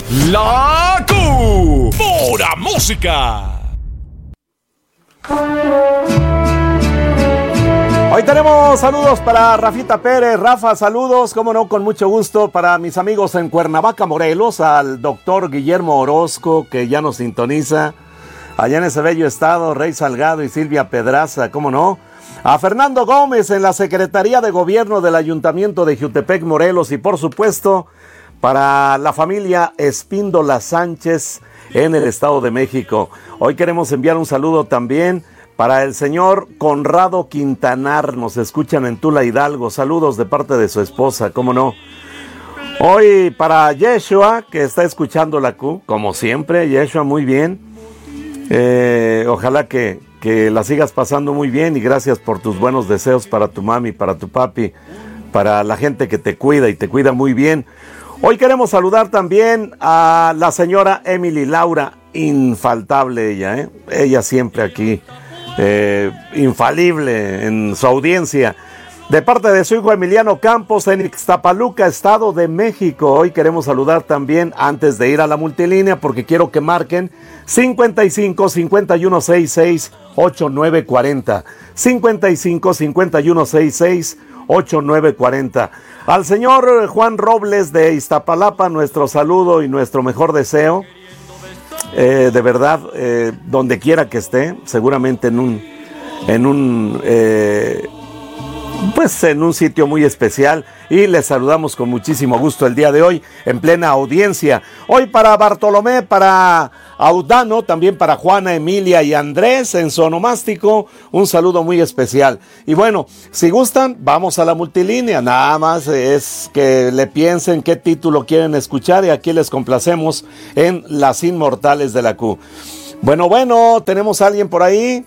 La Q. Pura música. Hoy tenemos saludos para Rafita Pérez. Rafa, saludos, cómo no, con mucho gusto para mis amigos en Cuernavaca, Morelos, al doctor Guillermo Orozco, que ya nos sintoniza, allá en ese bello estado, Rey Salgado y Silvia Pedraza, cómo no, a Fernando Gómez en la Secretaría de Gobierno del Ayuntamiento de Jiutepec, Morelos, y por supuesto, para la familia Espíndola Sánchez en el Estado de México. Hoy queremos enviar un saludo también para el señor Conrado Quintanar, nos escuchan en Tula, Hidalgo. Saludos de parte de su esposa, cómo no. Hoy para Yeshua, que está escuchando la Q, como siempre. Yeshua, muy bien. Ojalá que la sigas pasando muy bien y gracias por tus buenos deseos para tu mami, para tu papi, para la gente que te cuida y te cuida muy bien. Hoy queremos saludar también a la señora Emily Laura, infaltable ella, ella siempre aquí. Infalible en su audiencia, de parte de su hijo Emiliano Campos en Ixtapaluca, Estado de México. Hoy queremos saludar también, antes de ir a la multilínea, porque quiero que marquen 55 51 66 8940, 55 51 66 8940. Al señor Juan Robles de Iztapalapa, nuestro saludo y nuestro mejor deseo. De verdad, donde quiera que esté, seguramente en un sitio muy especial, y les saludamos con muchísimo gusto el día de hoy en plena audiencia. Hoy para Bartolomé, para Audano, también para Juana, Emilia y Andrés en su onomástico, un saludo muy especial. Y bueno, si gustan, vamos a la multilínea, nada más es que le piensen qué título quieren escuchar y aquí les complacemos en Las Inmortales de la Q. Bueno, tenemos a alguien por ahí.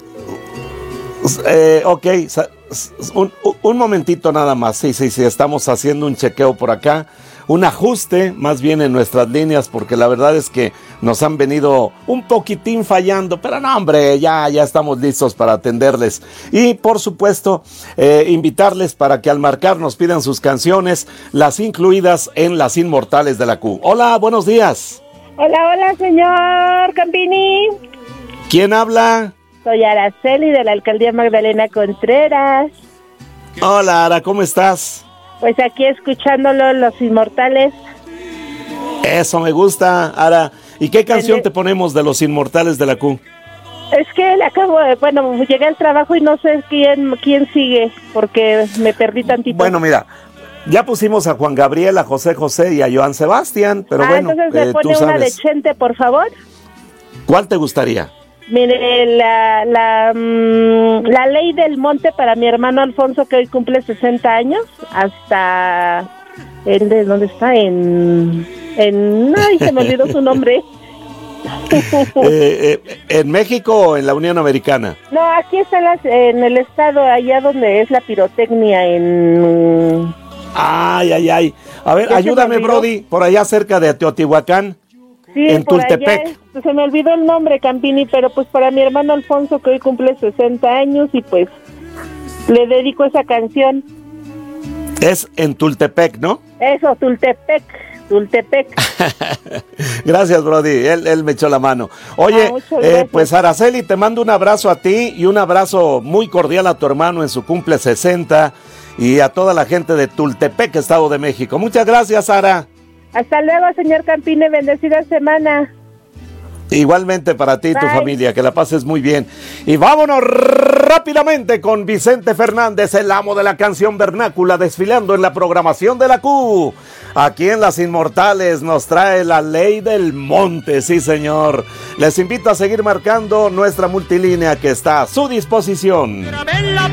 Ok, un momentito nada más, sí, estamos haciendo un chequeo por acá, un ajuste más bien en nuestras líneas, porque la verdad es que nos han venido un poquitín fallando, pero no, hombre, ya estamos listos para atenderles. Y por supuesto, invitarles para que al marcar nos pidan sus canciones, las incluidas en Las Inmortales de la Q. Hola, buenos días. Hola, señor Campini. ¿Quién habla? Soy Araceli de la Alcaldía Magdalena Contreras. Hola, Ara, ¿cómo estás? Pues aquí escuchándolo, Los Inmortales. Eso me gusta, Ara. ¿Y qué canción te ponemos de Los Inmortales de la Q? Es que llegué al trabajo y no sé quién sigue, porque me perdí tantito. Bueno, mira, ya pusimos a Juan Gabriel, a José José y a Joan Sebastián, pero bueno, entonces me pone tú sabes. Una de Chente, por favor. ¿Cuál te gustaría? Mire, la Ley del Monte para mi hermano Alfonso, que hoy cumple 60 años, hasta ¿dónde está? Ay, se me olvidó su nombre. ¿En México o en la Unión Americana? No, aquí está en el estado, allá donde es la pirotecnia, Ay. A ver, ayúdame, Brody, por allá cerca de Teotihuacán. Sí, en Tultepec. Se me olvidó el nombre, Campini, pero pues para mi hermano Alfonso, que hoy cumple 60 años, y pues le dedico esa canción. Es en Tultepec, ¿no? Eso, Tultepec. Gracias, Brody, él me echó la mano. Oye, pues Araceli, te mando un abrazo a ti y un abrazo muy cordial a tu hermano en su cumple 60 y a toda la gente de Tultepec, Estado de México. Muchas gracias, Ara. Hasta luego, señor Campine, bendecida semana. Igualmente para ti y tu familia, que la pases muy bien. Y vámonos rápidamente con Vicente Fernández, el amo de la canción vernácula, desfilando en la programación de la Q. Aquí en Las Inmortales nos trae La Ley del Monte, sí señor. Les invito a seguir marcando nuestra multilínea que está a su disposición.